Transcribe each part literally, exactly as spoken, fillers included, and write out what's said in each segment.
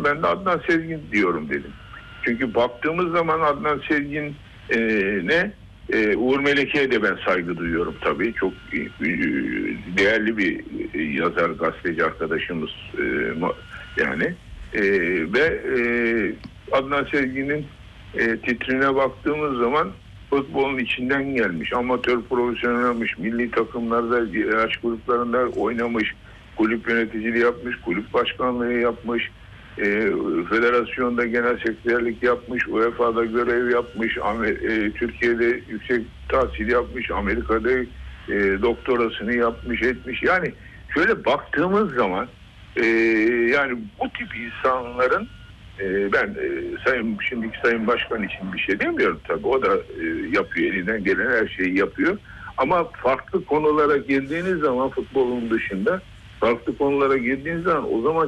Ben de Adnan Sezgin diyorum dedim. Çünkü baktığımız zaman Adnan Sezgin e, ne? E, Uğur Meleke'ye de ben saygı duyuyorum tabii. Çok e, değerli bir yazar, gazeteci arkadaşımız e, yani. E, ve e, Adnan Sezgin'in e, titrine baktığımız zaman futbolun içinden gelmiş. Amatör, profesyonel olmuş. Milli takımlarda, yaş gruplarında oynamış. Kulüp yöneticiliği yapmış. Kulüp başkanlığı yapmış. E, federasyonda genel sekreterlik yapmış. U E F A'da görev yapmış. Amer- e, Türkiye'de yüksek tahsil yapmış. Amerika'da e, doktorasını yapmış etmiş. Yani şöyle baktığımız zaman e, yani bu tip insanların e, ben e, sayın şimdiki Sayın Başkan için bir şey demiyorum tabii. O da e, yapıyor. Elinden gelen her şeyi yapıyor. Ama farklı konulara girdiğiniz zaman futbolun dışında farklı konulara girdiğiniz zaman o zaman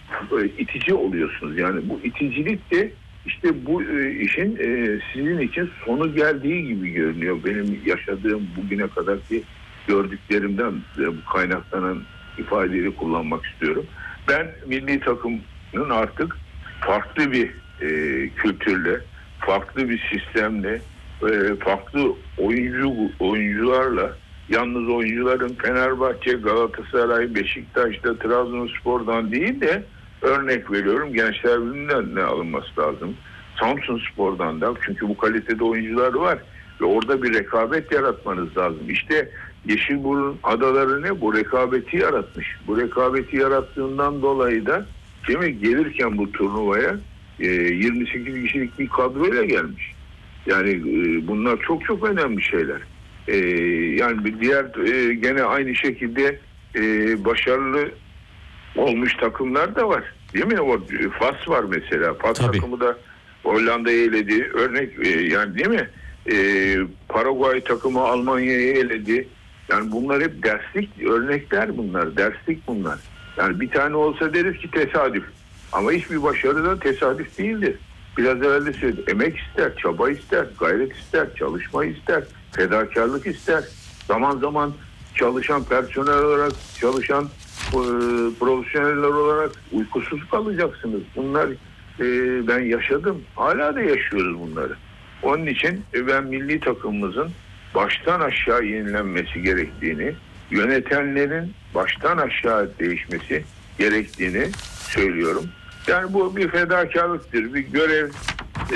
itici oluyorsunuz. Yani bu iticilik de işte bu e, işin e, sizin için sonu geldiği gibi görünüyor. Benim yaşadığım bugüne kadarki gördüklerimden e, bu kaynaklanan ifadeleri kullanmak istiyorum. Ben milli takımın artık farklı bir e, kültürle, farklı bir sistemle, e, farklı oyuncu oyuncularla, yalnız oyuncuların Fenerbahçe, Galatasaray, Beşiktaş'ta, Trabzonspor'dan değil de örnek veriyorum Gençler Birliği'nden ne alınması lazım? Samsunspor'dan da, çünkü bu kalitede oyuncular var ve orada bir rekabet yaratmanız lazım. İşte Yeşilburun adaları ne? Bu rekabeti yaratmış. Bu rekabeti yarattığından dolayı da değil mi? Gelirken bu turnuvaya e, yirmi sekiz kişilik bir kadroyla gelmiş. Yani e, bunlar çok çok önemli şeyler. E, yani bir diğer e, gene aynı şekilde e, başarılı olmuş takımlar da var. Değil mi? O Fas var mesela. Fas Tabii. takımı da Hollanda'yı eledi. Örnek e, yani değil mi? E, Paraguay takımı Almanya'yı eledi. Yani bunlar hep derslik örnekler bunlar. Derslik bunlar. Yani bir tane olsa deriz ki tesadüf. Ama hiçbir başarı da tesadüf değildir. Biraz evvel de söyledim. Emek ister, çaba ister, gayret ister, çalışma ister, fedakarlık ister. Zaman zaman çalışan personel olarak, çalışan e, profesyoneller olarak uykusuz kalacaksınız. Bunlar e, ben yaşadım. Hala da yaşıyoruz bunları. Onun için e, ben milli takımımızın baştan aşağı yenilenmesi gerektiğini, yönetenlerin baştan aşağı değişmesi gerektiğini söylüyorum. Yani bu bir fedakarlıktır, bir görev e,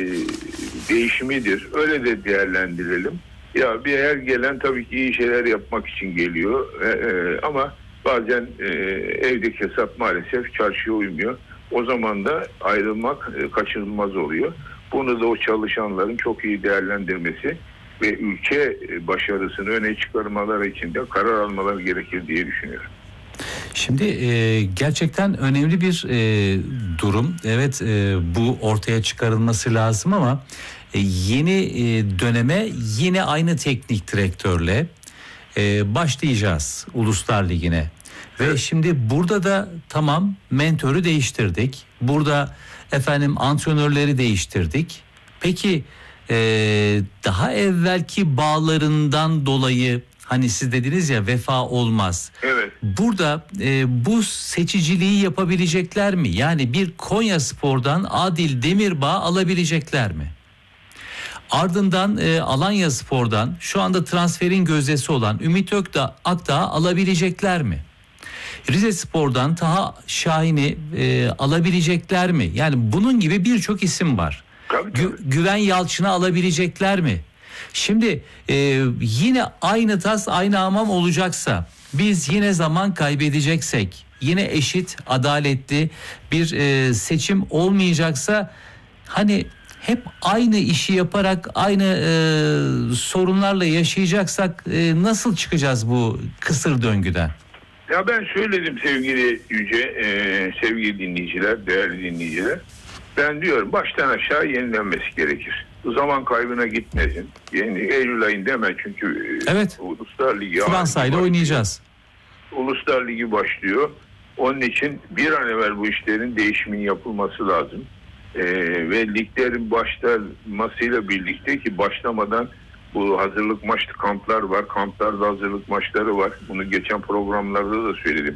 değişimidir. Öyle de değerlendirelim. Ya bir her gelen tabii ki iyi şeyler yapmak için geliyor e, e, ama bazen e, evdeki hesap maalesef çarşıya uymuyor. O zaman da ayrılmak e, kaçınılmaz oluyor. Bunu da o çalışanların çok iyi değerlendirmesi ve ülke başarısını öne çıkarmaları için de karar almaları gerekir diye düşünüyorum. Şimdi e, gerçekten önemli bir e, durum. Evet, e, bu ortaya çıkarılması lazım ama e, yeni e, döneme yine aynı teknik direktörle e, başlayacağız Uluslar Ligi'ne. Evet. Ve şimdi burada da tamam mentörü değiştirdik. Burada efendim antrenörleri değiştirdik. Peki e, daha evvelki bağlarından dolayı hani siz dediniz ya vefa olmaz. Evet. Burada e, bu seçiciliği yapabilecekler mi? Yani bir Konyaspor'dan Adil Demirbağ alabilecekler mi? Ardından e, Alanyaspor'dan şu anda transferin gözdesi olan Ümit Ökdağ, Akdağ alabilecekler mi? Rizespor'dan Taha Şahin'i e, alabilecekler mi? Yani bunun gibi birçok isim var. Tabii, tabii. Gü- Güven Yalçın'ı alabilecekler mi? Şimdi e, yine aynı tas aynı hamam olacaksa, biz yine zaman kaybedeceksek, yine eşit, adaletli bir e, seçim olmayacaksa, hani hep aynı işi yaparak aynı e, sorunlarla yaşayacaksak e, nasıl çıkacağız bu kısır döngüden? Ya ben söyledim sevgili Yüce, e, sevgili dinleyiciler, değerli dinleyiciler. Ben diyorum baştan aşağı yenilenmesi gerekir. Bu zaman kaybına gitmesin. Yani Eylül ayında hemen çünkü Evet. Uluslar Ligi Fransa ile oynayacağız. Uluslar Ligi başlıyor. Onun için bir an evvel bu işlerin değişimin yapılması lazım. Ee, ve liglerin başlamasıyla birlikte ki başlamadan bu hazırlık maçlı kamplar var. Kamplarda hazırlık maçları var. Bunu geçen programlarda da söyledim.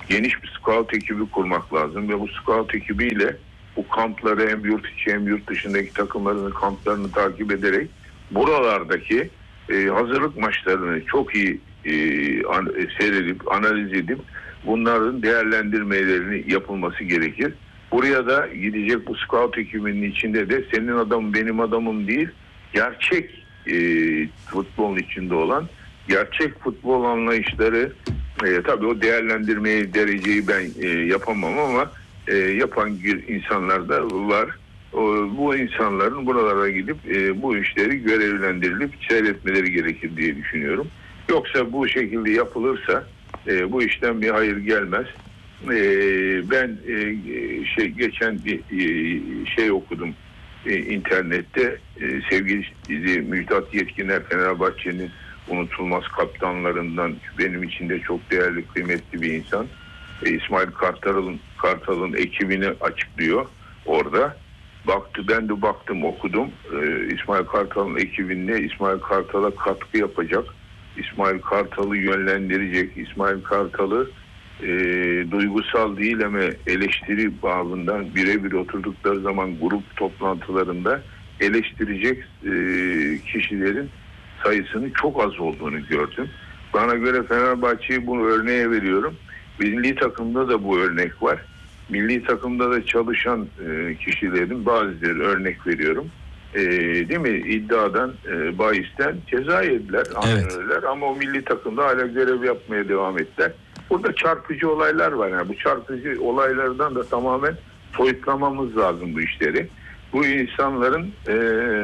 geniş bir scout ekibi kurmak lazım ve bu scout ekibiyle bu kampları hem yurt içi hem yurt dışındaki takımların kamplarını takip ederek buralardaki e, hazırlık maçlarını çok iyi e, an, seyredip analiz edip bunların değerlendirmelerini yapılması gerekir. Buraya da gidecek bu scout ekibinin içinde de senin adamın benim adamım değil, gerçek e, futbolun içinde olan gerçek futbol anlayışları, e, tabii o değerlendirmeyi dereceyi ben e, yapamam ama e, yapan insanlar da var. O, bu insanların buralara gidip e, bu işleri görevlendirilip seyretmeleri gerekir diye düşünüyorum. Yoksa bu şekilde yapılırsa e, bu işten bir hayır gelmez. E, ben e, şey geçen bir e, şey okudum e, internette, e, sevgili Müjdat Yetkiner, Fenerbahçe'nin unutulmaz kaptanlarından, benim için de çok değerli, kıymetli bir insan. E, İsmail Kartal'ın Kartal'ın ekibini açıklıyor orada. Baktı, ben de baktım, okudum. E, İsmail Kartal'ın ekibinde İsmail Kartal'a katkı yapacak, İsmail Kartal'ı yönlendirecek, İsmail Kartal'ı e, duygusal değil ama eleştiri babından birebir oturdukları zaman grup toplantılarında eleştirecek e, kişilerin sayısının çok az olduğunu gördüm. Bana göre Fenerbahçe'yi bunu örneğe veriyorum. Milli takımda da bu örnek var. Milli takımda da çalışan e, kişilerin bazıları, örnek veriyorum. E, değil mi? İddiadan, e, bahisten ceza yediler, antrenörler, evet. Ama o milli takımda hala görev yapmaya devam ettiler. Burada çarpıcı olaylar var. Yani bu çarpıcı olaylardan da tamamen soyutlamamız lazım bu işleri. Bu insanların e,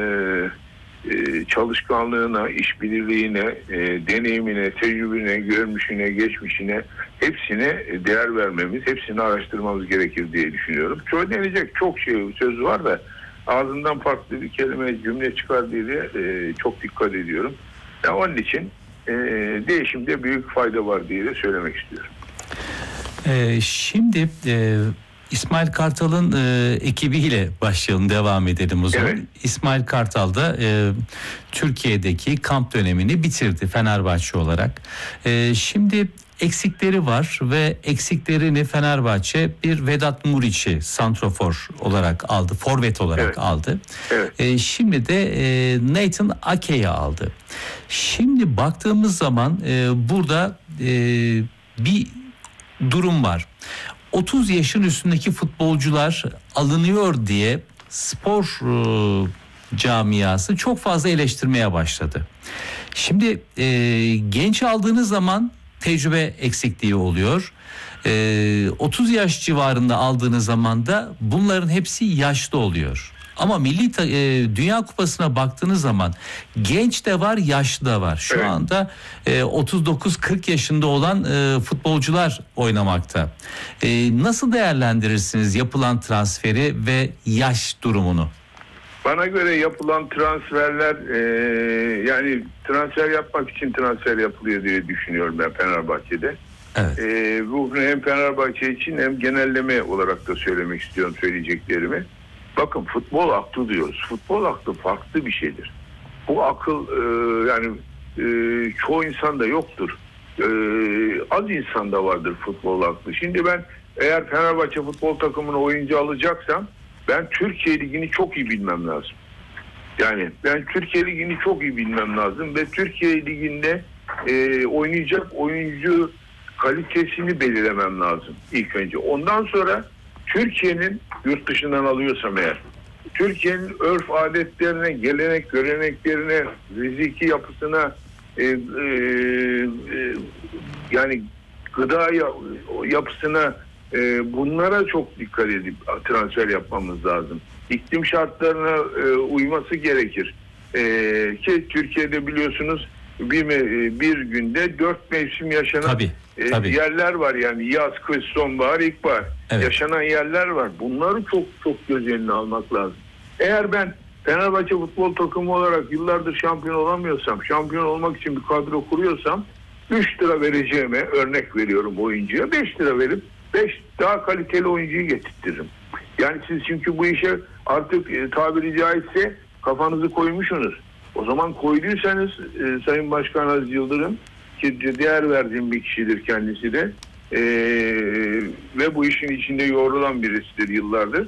e, çalışkanlığına, işbirliğine, e, deneyimine, tecrübine, görmüşüne, geçmişine, hepsine değer vermemiz, hepsini araştırmamız gerekir diye düşünüyorum. Söylenecek çok şey, söz var da ağzından farklı bir kelime, cümle çıkar diye e, çok dikkat ediyorum. Yani onun için e, değişimde büyük fayda var diye de söylemek istiyorum. Ee, şimdi e, İsmail Kartal'ın e, ekibiyle başlayalım, devam edelim o zaman. Evet. İsmail Kartal da e, Türkiye'deki kamp dönemini bitirdi Fenerbahçe olarak. E, şimdi eksikleri var ve eksiklerini Fenerbahçe bir Vedat Muriç'i santrofor olarak aldı, forvet olarak evet. aldı. Evet. E, şimdi de e, Nathan Ake'yi aldı. Şimdi baktığımız zaman e, burada e, bir durum var. otuz yaşın üstündeki futbolcular alınıyor diye spor e, camiası çok fazla eleştirmeye başladı. Şimdi e, genç aldığınız zaman tecrübe eksikliği oluyor. E, otuz yaş civarında aldığınız zaman da bunların hepsi yaşlı oluyor. Ama milli ta- e, Dünya Kupası'na baktığınız zaman genç de var, yaşlı da var. Şu evet. anda e, otuz dokuz kırk yaşında olan e, futbolcular oynamakta. E, nasıl değerlendirirsiniz yapılan transferi ve yaş durumunu? Bana göre yapılan transferler e, yani transfer yapmak için transfer yapılıyor diye düşünüyorum ben Fenerbahçe'de. Evet. E, bu hem Fenerbahçe için hem genelleme olarak da söylemek istiyorum söyleyeceklerimi. Bakın, futbol aklı diyoruz. Futbol aklı farklı bir şeydir. Bu akıl e, yani e, çoğu insanda yoktur. E, az insanda vardır futbol aklı. Şimdi ben eğer Fenerbahçe futbol takımına oyuncu alacaksam ben Türkiye Ligi'ni çok iyi bilmem lazım. Yani ben Türkiye Ligi'ni çok iyi bilmem lazım ve Türkiye Ligi'nde e, oynayacak oyuncu kalitesini belirlemem lazım ilk önce. Ondan sonra Türkiye'nin, yurt dışından alıyorsam eğer, Türkiye'nin örf adetlerine, gelenek göreneklerine, fiziki yapısına, e, e, e, yani gıda yapısına, e, bunlara çok dikkat edip transfer yapmamız lazım. İklim şartlarına e, uyması gerekir. E, ki Türkiye'de biliyorsunuz bir bir günde dört mevsim yaşanan tabii, e, tabii. yerler var, yani yaz, kış, sonbahar, ilkbahar. Evet. Yaşanan yerler var. Bunları çok çok göz önüne almak lazım. Eğer ben Fenerbahçe futbol takımı olarak yıllardır şampiyon olamıyorsam, şampiyon olmak için bir kadro kuruyorsam üç lira vereceğime, örnek veriyorum oyuncuya, beş lira verip beş daha kaliteli oyuncuyu getirtirim. Yani siz çünkü bu işe artık e, tabiri caizse kafanızı koymuşsunuz. O zaman koyduysanız e, Sayın Başkan Aziz Yıldırım, ki değer verdiğim bir kişidir kendisi de, e, ve bu işin içinde yoğrulan birisidir yıllardır.